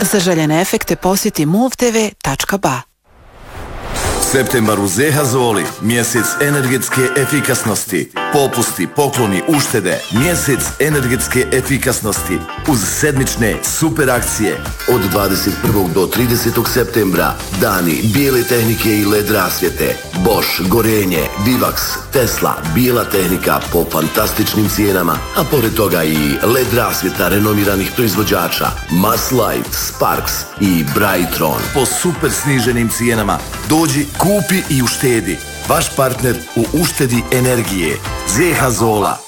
Za željene efekte posjeti movtv.ba. Septembar u Zehazoli, mjesec energetske efikasnosti. Popusti, pokloni, uštede, mjesec energetske efikasnosti. Uz sedmične super akcije. Od 21. do 30. septembra dani bijele tehnike i LED rasvjete. Bosch, Gorenje, Divax, Tesla, bijela tehnika po fantastičnim cijenama. A pored toga i LED rasvjeta renomiranih proizvođača Maslight, Sparks i Brightron. Po super sniženim cijenama. Dođi, kupi i uštedi. Vaš partner u uštedi energije. Zeha Zola.